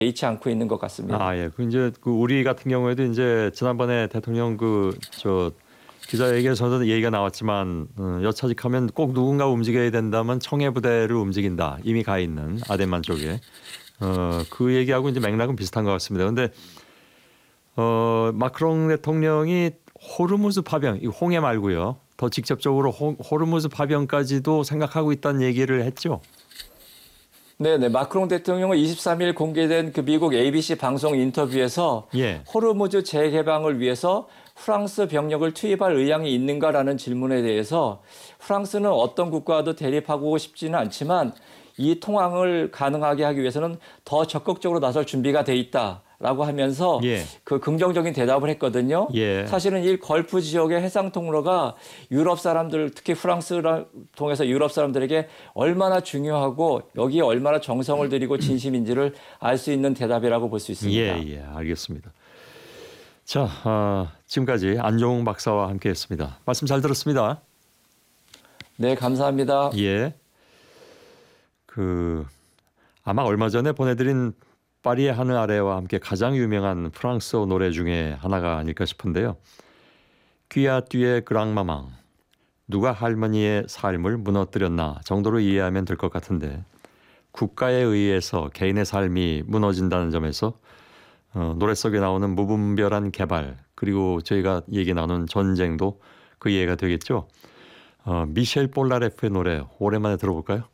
잃지 않고 있는 것 같습니다. 아, 예. 그 이제 그 우리 같은 경우에도 이제 지난번에 대통령 기자회견에서도 얘기가 나왔지만 여차직하면 꼭 누군가 움직여야 된다면 청해부대를 움직인다. 이미 가 있는 아덴만 쪽에 그 얘기하고 이제 맥락은 비슷한 것 같습니다. 근데 마크롱 대통령이 호르무즈 파병, 이 홍해 말고요. 더 직접적으로 호르무즈 파병까지도 생각하고 있다는 얘기를 했죠. 네네. 마크롱 대통령은 23일 공개된 그 미국 ABC 방송 인터뷰에서 예. 호르무즈 재개방을 위해서 프랑스 병력을 투입할 의향이 있는가라는 질문에 대해서 프랑스는 어떤 국가와도 대립하고 싶지는 않지만 이 통항을 가능하게 하기 위해서는 더 적극적으로 나설 준비가 돼 있다라고 하면서 예. 그 긍정적인 대답을 했거든요. 예. 사실은 이 걸프 지역의 해상 통로가 유럽 사람들, 특히 프랑스를 통해서 유럽 사람들에게 얼마나 중요하고 여기에 얼마나 정성을 들이고 진심인지를 알 수 있는 대답이라고 볼 수 있습니다. 예, 알겠습니다. 자, 지금까지 안종웅 박사와 함께했습니다. 말씀 잘 들었습니다. 네, 감사합니다. 예. 아마 얼마 전에 보내드린 파리의 하늘 아래와 함께 가장 유명한 프랑스어 노래 중에 하나가 아닐까 싶은데요. 귀아뒤의 그랑마망, 누가 할머니의 삶을 무너뜨렸나 정도로 이해하면 될 것 같은데 국가에 의해서 개인의 삶이 무너진다는 점에서 노래 속에 나오는 무분별한 개발 그리고 저희가 얘기 나눈 전쟁도 그 이해가 되겠죠. 미셸 볼라레프의 노래 오랜만에 들어볼까요?